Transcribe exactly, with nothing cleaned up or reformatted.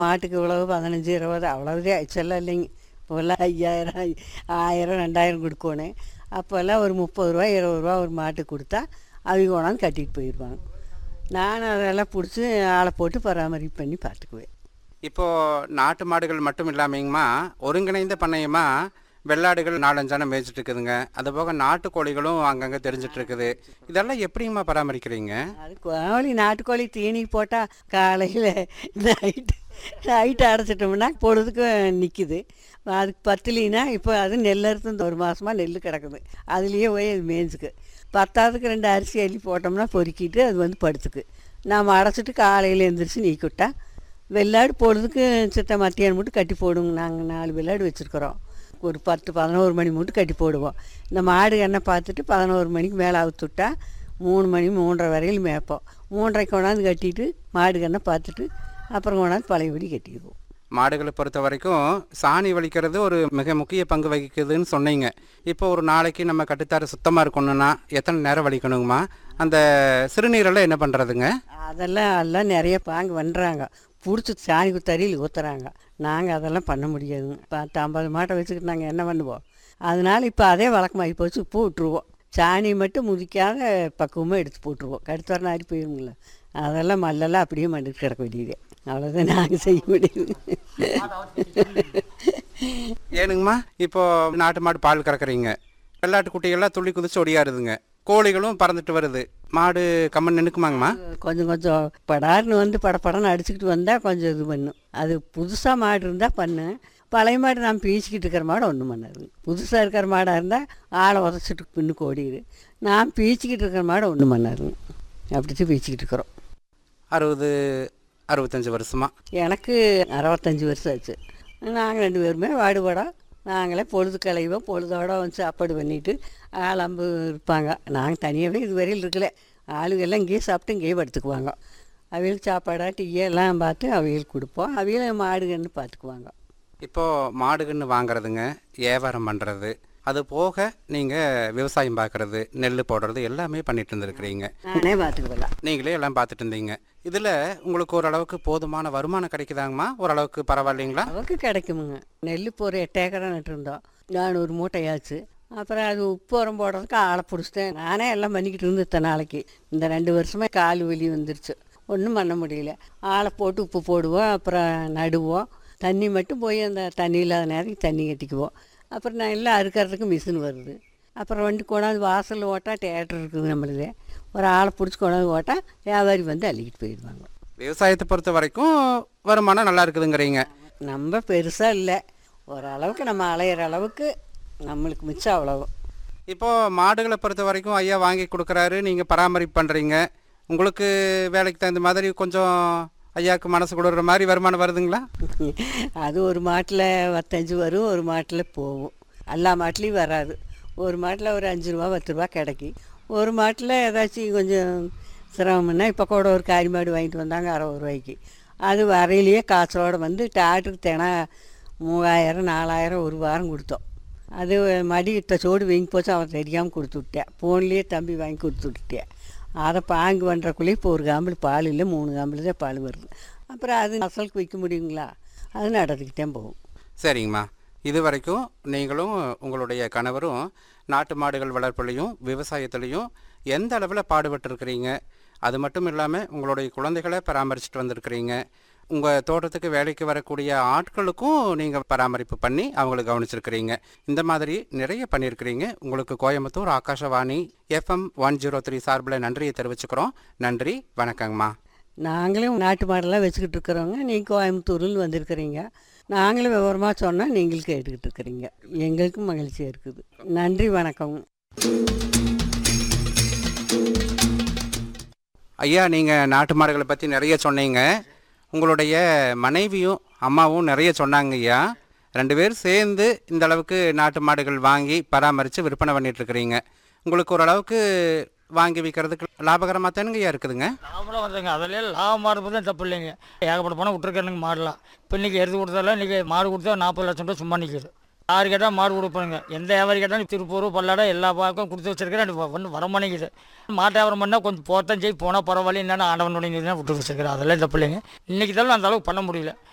மாட்டுக்கு இவ்வளவு பதினஞ்சு இருபது அவ்வளவுதே ஆச்செல்லாம் இல்லைங்க. இப்போல்லாம் ஐயாயிரம் ஆயிரம் ரெண்டாயிரம் கொடுக்கணும். அப்போல்லாம் ஒரு முப்பது ரூபா இருபது ரூபா ஒரு மாட்டுக்கு கொடுத்தா அவங்க கொண்டாந்து கட்டிட்டு போயிடுவாங்க. நான் அதெல்லாம் பிடிச்சி ஆளை போட்டு பராமரிப்பு பண்ணி பார்த்துக்குவேன். இப்போது நாட்டு மாடுகள் மட்டும் இல்லாமங்கம்மா, ஒருங்கிணைந்த பண்ணையமா வெள்ளாடுகள் நாலஞ்சான மேய்ச்சிட்டு இருக்குதுங்க. அது போக நாட்டுக்கோழிகளும் அங்கங்கே தெரிஞ்சிட்டு இருக்குது. இதெல்லாம் எப்படிங்கம்மா பராமரிக்கிறீங்க? அது கோழி நாட்டுக்கோழி தீனி போட்டால் காலையில் நைட்டு நைட்டு அடைச்சிட்டோம்னா பொழுதுக்கு நிற்கிது. அதுக்கு பத்துலினா இப்போ அது நெல் அறுத்து இந்த ஒரு மாதமாக நெல் கிடக்குது. அதுலேயே போய் அது மேய்ஞ்சுக்கு. பத்தாவதுக்கு ரெண்டு அரிசி அள்ளி போட்டோம்னா பொறுக்கிட்டு அது வந்து படுத்துக்கு. நாம் அடைச்சிட்டு காலையில் எழுந்திரிச்சு நீக்கிவிட்டா வெள்ளாடு பொழுதுக்கு சித்த மத்தியானம் மட்டும் கட்டி போடுவோங்க. நாங்கள் நாலு வெள்ளாடு வச்சுருக்குறோம். ஒரு பத்து பதினோரு மணி மட்டும் கட்டி போடுவோம். இந்த மாடு எண்ணெய் பார்த்துட்டு பதினோரு மணிக்கு மேலே அவுத்துவிட்டா மூணு மணி மூன்றரை வரையில் மேய்ப்போம். மூன்றரைக்கு கொண்டாந்து கட்டிட்டு மாடு எண்ணெய் பார்த்துட்டு அப்புறம் கொண்டாந்து பழையபடி கட்டிடுவோம். மாடுகளை பொறுத்த வரைக்கும் சாணி வலிக்கிறது ஒரு மிக முக்கிய பங்கு வகிக்குதுன்னு சொன்னீங்க. இப்போ ஒரு நாளைக்கு நம்ம கட்டுத்தார சுத்தமாக இருக்கணும்னா எத்தனை நேரம் வலிக்கணுங்கம்மா? அந்த சிறுநீரெல்லாம் என்ன பண்ணுறதுங்க? அதெல்லாம் எல்லாம் நிறைய பாங்கு பண்ணுறாங்க. பிடிச்சி சாணி குத்தறியில் ஊற்றுறாங்க. நாங்கள் அதெல்லாம் பண்ண முடியாதுங்க. பத்து ஐம்பது மாட்டை வச்சுக்கிட்டு நாங்கள் என்ன பண்ணுவோம்? அதனால் இப்போ அதே வழக்கமாகி போச்சு. பூ விட்டுருவோம். சாணி மட்டும் முதிக்காத பக்குவமாக எடுத்து போட்டுருவோம். கடுத்து வர நாரி போயிருங்கள. அதெல்லாம் மல்லெல்லாம் அப்படியே மண்டிட்டு கிடக்க வேண்டியது. அவ்வளோதான் நாங்கள் செய்ய முடியுது. ஏனுங்கம்மா, இப்போது நாட்டு மாடு பால் கறக்குறீங்க. வெள்ளாட்டு குட்டிகள்லாம் துள்ளி குதிச்சு ஒடியாருதுங்க. கோழிகளும் பறந்துட்டு வருது. மாடு கம்மன் நின்றுக்குமாங்கம்மா? கொஞ்சம் கொஞ்சம் படார்னு வந்து படப்படன்னு அடிச்சுக்கிட்டு வந்தால் கொஞ்சம் இது பண்ணும். அது புதுசாக மாடு இருந்தால் பண்ணு. பழைய மாடு நான் பீச்சிக்கிட்டு இருக்கிற மாடு ஒன்றும் பண்ணாது. புதுசாக இருக்கிற மாடாக இருந்தால் ஆளை உதச்சிட்டு பின்னுக்கு ஓடிடு. நான் பீச்சிக்கிட்டு இருக்கிற மாடு ஒன்றும் பண்ணாதுங்க. அப்படிச்சு பீச்சிக்கிட்டு இருக்கிறோம். அறுபது அறுபத்தஞ்சி வருஷமா? எனக்கு அறுபத்தஞ்சி வருஷம் ஆச்சு. நாங்கள் ரெண்டு பேருமே வாடுபாடா நாங்களே பொழுது களைவோம். பொழுதோட வந்து சாப்பாடு பண்ணிவிட்டு ஆளம்பு இருப்பாங்க. நாங்கள் தனியாகவே இது வரையில் இருக்கல. ஆளுகெல்லாம் இங்கேயே சாப்பிட்டு இங்கேயே படுத்துக்குவாங்க. அவியலுக்கு சாப்பாடா டீயெல்லாம் பார்த்து அவியலுக்கு கொடுப்போம். அவியல் மாடுகன்னு பார்த்துக்குவாங்க. இப்போது மாடுகன்னு வாங்குறதுங்க, வியாபாரம் பண்ணுறது, அது போக நீங்கள் விவசாயம் பார்க்குறது, நெல் போடுறது எல்லாமே பண்ணிட்டு இருந்துருக்கிறீங்க. நானே பார்த்துக்குவேன். நீங்களே எல்லாம் பார்த்துட்டு இருந்தீங்க. இதில் உங்களுக்கு ஓரளவுக்கு போதுமான வருமானம் கிடைக்குதாங்கம்மா? ஓரளவுக்கு பரவாயில்லைங்களா? அளவுக்கு கிடைக்குமுங்க. நெல் இப்போ ஒரு எட்டு ஏக்கரா நட்டுருந்தோம். நானூறு மூட்டையாச்சு. அப்புறம் அது உப்பு உரம் போடுறதுக்கு ஆளை பிடிச்சிட்டேன். நானே எல்லாம் பண்ணிக்கிட்டு இருந்து இத்தனை நாளைக்கு. இந்த ரெண்டு வருஷமாக கால் வலி வந்துருச்சு. ஒன்றும் பண்ண முடியல. ஆளை போட்டு உப்பு போடுவோம். அப்புறம் நடுவோம். தண்ணி மட்டும் போய் அந்த தண்ணி இல்லாத நேரத்துக்கு தண்ணி கட்டிக்குவோம். அப்புறம் நான் எல்லாம் அறுக்கிறதுக்கு மிஷின் வருது. அப்புறம் வண்டி கொண்டாந்து வாசலில் ஓட்டால் தேட்டர் இருக்குது நம்மளுது. ஒரு ஆளை பிடிச்சி கொண்டாந்து ஓட்டால் வியாபாரி வந்து அள்ளிக்கிட்டு போயிடுவாங்க. விவசாயத்தை பொறுத்த வரைக்கும் வருமானம் நல்லா இருக்குதுங்கிறீங்க. நம்ம பெருசாக இல்லை, ஓரளவுக்கு நம்ம அலையிற அளவுக்கு நம்மளுக்கு மிச்சம் அவ்வளவு. இப்போது மாடுகளை பொறுத்த வரைக்கும் ஐயா வாங்கி கொடுக்குறாரு, நீங்கள் பராமரிப்பு பண்ணுறீங்க. உங்களுக்கு வேலைக்கு தகுந்த மாதிரி கொஞ்சம் ஐயாவுக்கு மனசு கொடுக்குற மாதிரி வருமானம் வருதுங்களா? அது ஒரு மாட்டில் பத்தஞ்சு வரும், ஒரு மாட்டில் போகும். எல்லா மாட்டிலையும் வராது. ஒரு மாட்டில் ஒரு அஞ்சு ரூபா பத்து ரூபா கிடைக்கி. ஒரு மாட்டில் ஏதாச்சும் கொஞ்சம் சிரமம்னா இப்போ கூட ஒரு காரி மாடு வாங்கிட்டு வந்தாங்க அறுபது ரூபாய்க்கு. அது வரையிலேயே காய்ச்சலோடு வந்து டாக்டருக்கு தினா மூவாயிரம் நாலாயிரம் ஒரு வாரம் கொடுத்தோம். அது மடி இட்ட சோடு வீங்கி போச்சு. அவன் தெரியாமல் கொடுத்து விட்டேன். ஃபோன்லேயே தம்பி வாங்கி கொடுத்து விட்டுட்டேன். அதை பாங்கு பண்ணுறக்குள்ளேயே இப்போ ஒரு காம்பிள் பால் இல்லை, மூணு காம்பிள் தான் பால் வருது. அப்புறம் அது அசலுக்கு விற்க முடியுங்களா? அது நடந்துக்கிட்டே போகும். சரிங்கம்மா, இது வரைக்கும் நீங்களும் உங்களுடைய கணவரும் நாட்டு மாடுகள் வளர்ப்புலையும் விவசாயத்துலேயும் எந்த அளவில் பாடுபட்டுருக்கிறீங்க, அது மட்டும் இல்லாமல் உங்களுடைய குழந்தைகளை பராமரிச்சுட்டு வந்திருக்கிறீங்க. உங்கள் தோட்டத்துக்கு வேலைக்கு வரக்கூடிய ஆட்களுக்கும் நீங்கள் பராமரிப்பு பண்ணி அவங்களை கவனிச்சிருக்கிறீங்க. இந்த மாதிரி நிறைய பண்ணியிருக்கிறீங்க. உங்களுக்கு Coimbatore Akashvani FM one zero three சார்பில் நன்றியை தெரிவிச்சுக்கிறோம். நன்றி, வணக்கங்கம்மா. நாங்களும் நாட்டு மாடெல்லாம் வச்சுக்கிட்டு இருக்கிறோங்க. நீங்கள் கோயம்புத்தூரில் வந்திருக்கிறீங்க. நாங்களும் விவரமாக சொன்னால் நீங்களும் கேட்டுக்கிட்டு இருக்கிறீங்க. எங்களுக்கும் மகிழ்ச்சியாக இருக்குது. நன்றி, வணக்கம். ஐயா, நீங்கள் நாட்டு மாடுகளை பற்றி நிறைய சொன்னீங்க. உங்களுடைய மனைவியும் அம்மாவும் நிறைய சொன்னாங்க ஐயா. ரெண்டு பேரும் சேர்ந்து இந்த அளவுக்கு நாட்டு மாடுகள் வாங்கி பராமரித்து விற்பனை பண்ணிகிட்ருக்கிறீங்க. உங்களுக்கு ஓரளவுக்கு வாங்கி விற்கிறதுக்கு லாபகரமாக தானுங்க ஐயா இருக்குதுங்க? லாபம் வந்துங்க. அதில் லாபமாக இருப்பது தான் தப்பு இல்லைங்க. ஏகப்பட்ட பணம் விட்டுருக்கேனுங்க மாடலாம். இப்போ இன்றைக்கி எடுத்து கொடுத்தாலும் இன்றைக்கி மாடு கொடுத்தா நாற்பது லட்சம் ரூபா சும்மா நிற்கிது. யாரு கேட்டால் மாடு கொடுப்பானுங்க. எந்த வியாபாரி கேட்டாலும் திருப்பூர் பல்லாட எல்லா பக்கம் கொடுத்து வச்சிருக்கிறேன். ஒன்றும் வர மாட்டேங்குது. மாட்டு வியாபாரம் பண்ணால் கொஞ்சம் போத்தான் செய்ய போனால் பரவாயில்ல, என்னென்ன ஆண்டவனுடைய விட்டு வச்சிருக்கிறேன். அதெல்லாம் தப்பு இல்லைங்க. இன்றைக்கி தான் அந்த அளவுக்கு பண்ண முடியல.